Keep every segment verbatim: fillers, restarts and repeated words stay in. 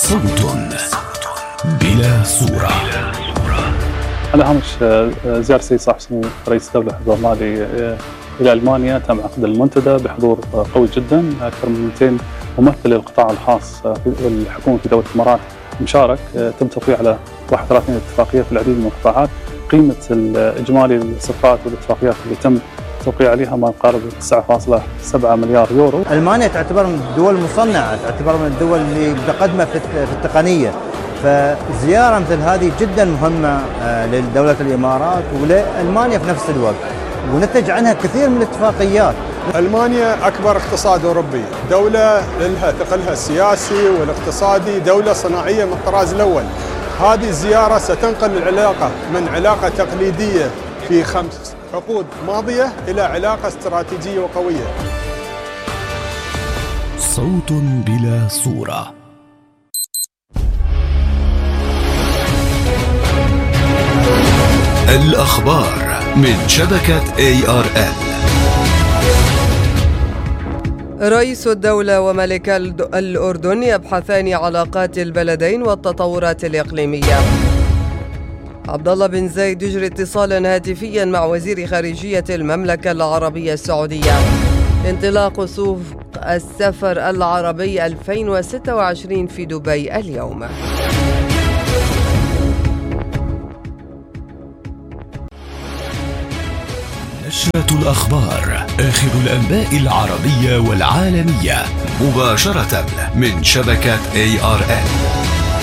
صوت بلا صورة. على هامش زيارة السيد صاحب السمو رئيس الدولة حفظه الله إلى ألمانيا، تم عقد المنتدى بحضور قوي جدا، أكثر من مئتين ممثل للقطاع الخاص والحكومة في دولة الإمارات مشارك. تم توقيع على واحد وثلاثين اتفاقية في العديد من القطاعات. قيمة الإجمالي للصفقات والاتفاقيات اللي تم توقيع عليها ما يقارب تسعة فاصلة سبعة مليار يورو. ألمانيا تعتبر من الدول المصنعة، تعتبر من الدول اللي متقدمة في التقنية، فزيارة مثل هذه جدا مهمة لدولة الإمارات ولألمانيا في نفس الوقت، ونتج عنها كثير من الاتفاقيات. ألمانيا أكبر اقتصاد أوروبي، دولة لها ثقلها السياسي والاقتصادي، دولة صناعية من الطراز الأول. هذه الزيارة ستنقل العلاقة من علاقة تقليدية في خمس عقود ماضية إلى علاقة استراتيجية وقوية. صوت بلا صورة. الأخبار من شبكة إيه آر إل. رئيس الدولة وملك الأردن يبحثان علاقات البلدين والتطورات الإقليمية. عبد الله بن زايد يجري اتصالا هاتفيا مع وزير خارجية المملكة العربية السعودية. انطلاق سوق السفر العربي ألفين وستة وعشرين في دبي اليوم. نشرة الأخبار، آخر الأنباء العربية والعالمية مباشرة من شبكة إيه آر إل.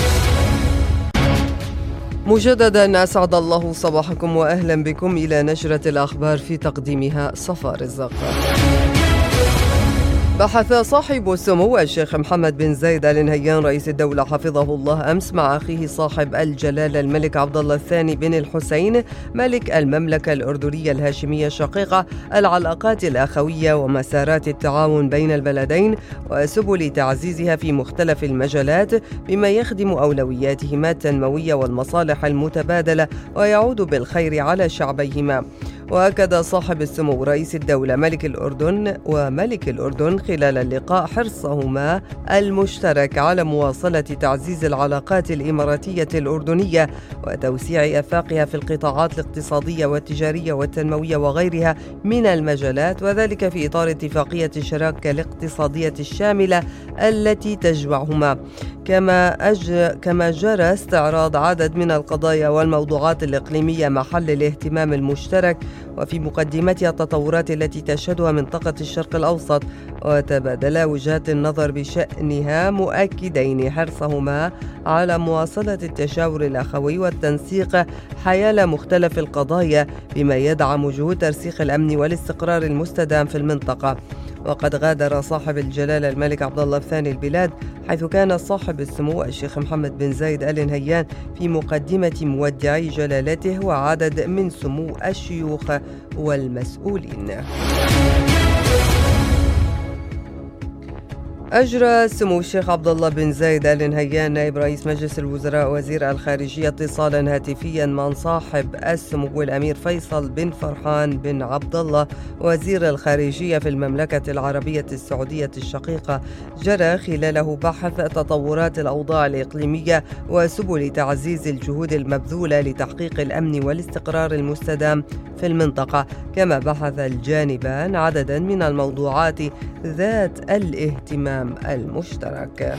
مجددا أسعد الله صباحكم وأهلا بكم إلى نشرة الأخبار، في تقديمها صفاء رزاق. بحث صاحب السمو الشيخ محمد بن زايد آل نهيان رئيس الدولة حفظه الله أمس مع أخيه صاحب الجلالة الملك عبد الله الثاني بن الحسين ملك المملكة الأردنية الهاشمية الشقيقة العلاقات الأخوية ومسارات التعاون بين البلدين وسبل تعزيزها في مختلف المجالات بما يخدم أولوياتهما التنموية والمصالح المتبادلة ويعود بالخير على شعبيهما. وأكد صاحب السمو رئيس الدولة ملك الأردن وملك الأردن خلال اللقاء حرصهما المشترك على مواصلة تعزيز العلاقات الإماراتية الأردنية وتوسيع آفاقها في القطاعات الاقتصادية والتجارية والتنموية وغيرها من المجالات، وذلك في إطار اتفاقية الشراكة الاقتصادية الشاملة التي تجمعهما. كما أج... كما جرى استعراض عدد من القضايا والموضوعات الإقليمية محل الاهتمام المشترك، وفي مقدمتها التطورات التي تشهدها منطقة الشرق الأوسط، وتبادلا وجهات النظر بشأنها، مؤكدين حرصهما على مواصلة التشاور الأخوي والتنسيق حيال مختلف القضايا بما يدعم جهود ترسيخ الأمن والاستقرار المستدام في المنطقة. وقد غادر صاحب الجلالة الملك عبد الله الثاني البلاد، حيث كان صاحب السمو الشيخ محمد بن زايد آل نهيان في مقدمة مودعي جلالته وعدد من سمو الشيوخ والمسؤولين. أجرى سمو الشيخ عبد الله بن زايد آل نهيان نائب رئيس مجلس الوزراء وزير الخارجية اتصالا هاتفيا مع صاحب السمو الأمير فيصل بن فرحان بن عبد الله وزير الخارجية في المملكة العربية السعودية الشقيقة، جرى خلاله بحث تطورات الأوضاع الإقليمية وسبل تعزيز الجهود المبذولة لتحقيق الأمن والاستقرار المستدام في المنطقة. كما بحث الجانبان عددا من الموضوعات ذات الاهتمام المشترك.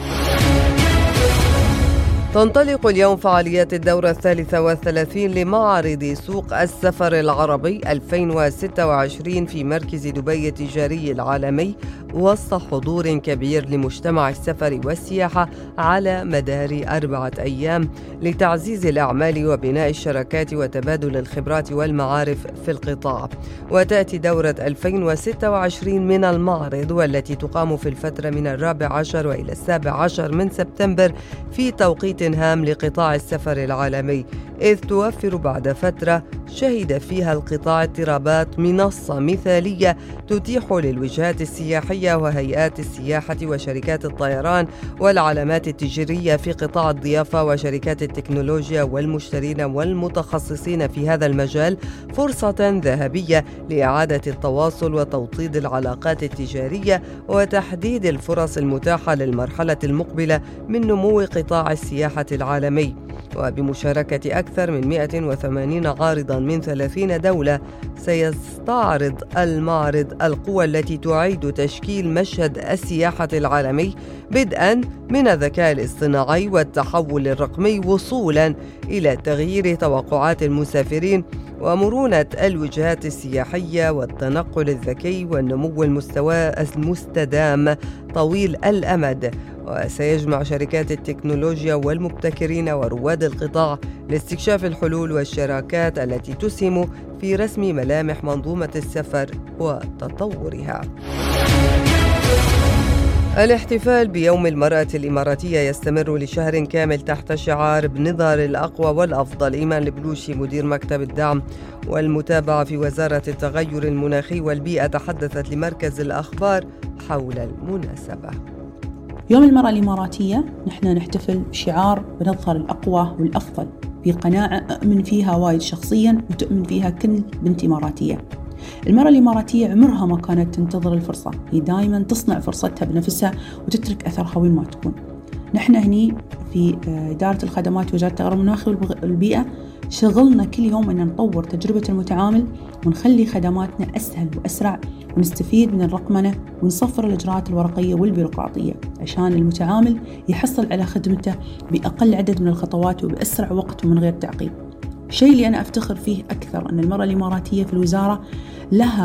تنطلق اليوم فعاليات الدورة الثالثة والثلاثين لمعرض سوق السفر العربي ألفين وستة وعشرين في مركز دبي التجاري العالمي، وسط حضور كبير لمجتمع السفر والسياحة على مدار أربعة أيام لتعزيز الأعمال وبناء الشراكات وتبادل الخبرات والمعارف في القطاع. وتأتي دورة ألفين وستة وعشرين من المعرض، والتي تقام في الفترة من الرابع عشر وإلى السابع عشر من سبتمبر في توقيت هام لقطاع السفر العالمي، إذ توفر بعد فترة شهد فيها القطاع اضطرابات منصة مثالية تتيح للوجهات السياحية وهيئات السياحة وشركات الطيران والعلامات التجارية في قطاع الضيافة وشركات التكنولوجيا والمشترين والمتخصصين في هذا المجال فرصة ذهبية لإعادة التواصل وتوطيد العلاقات التجارية وتحديد الفرص المتاحة للمرحلة المقبلة من نمو قطاع السياحة العالمي. وبمشاركة أكثر من مئة وثمانين عارضاً من ثلاثين دولة سيستعرض المعرض القوى التي تعيد تشكيل مشهد السياحة العالمي بدءاً من الذكاء الاصطناعي والتحول الرقمي وصولاً إلى تغيير توقعات المسافرين ومرونة الوجهات السياحية والتنقل الذكي والنمو المستوى المستدام طويل الأمد. وسيجمع شركات التكنولوجيا والمبتكرين ورواد القطاع لاستكشاف الحلول والشراكات التي تسهم في رسم ملامح منظومة السفر وتطورها. الاحتفال بيوم المرأة الإماراتية يستمر لشهر كامل تحت شعار بنظهر الأقوى والأفضل. إيمان البلوشي مدير مكتب الدعم والمتابعة في وزارة التغير المناخي والبيئة تحدثت لمركز الأخبار حول المناسبة. يوم المرأة الإماراتية نحن نحتفل بشعار بنظهر الأقوى والأفضل، في قناعة أؤمن فيها وايد شخصياً وتؤمن فيها كل بنت إماراتية. المرأة الإماراتية عمرها ما كانت تنتظر الفرصة، هي دائماً تصنع فرصتها بنفسها وتترك أثرها وين ما تكون. نحن هني في إدارة الخدمات وزارة التغير المناخي والبيئة شغلنا كل يوم أن نطور تجربة المتعامل ونخلي خدماتنا أسهل وأسرع ونستفيد من الرقمنة ونصفر الإجراءات الورقية والبيروقراطية عشان المتعامل يحصل على خدمته بأقل عدد من الخطوات وبأسرع وقت ومن غير تعقيد. الشيء اللي أنا أفتخر فيه أكثر أن المرأة الإماراتية في الوزارة لها